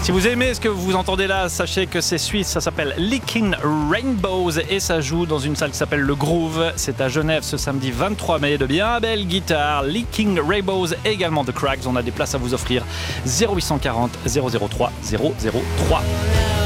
Si vous aimez ce que vous entendez là, sachez que c'est suisse, ça s'appelle Licking Rainbows et ça joue dans une salle qui s'appelle Le Groove. C'est à Genève ce samedi 23 mai. De bien belles guitares, Licking Rainbows et également The Cracks. On a des places à vous offrir. 0840 003 003.